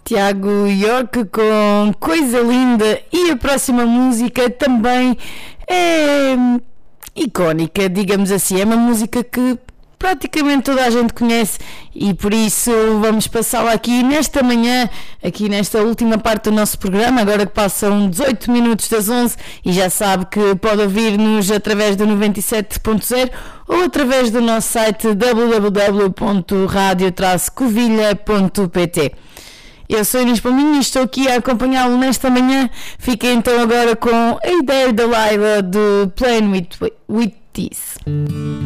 Tiago York com Coisa Linda, e a próxima música também é icónica, digamos assim. É uma música que praticamente toda a gente conhece e por isso vamos passá-la aqui nesta manhã, aqui nesta última parte do nosso programa, agora que passam 18 minutos das 11, e já sabe que pode ouvir-nos através do 97.0 ou através do nosso site www.radio-covilha.pt. Eu sou Inês Palminho e estou aqui a acompanhá-lo nesta manhã. Fiquei então agora com a ideia da Laila de Playing With This.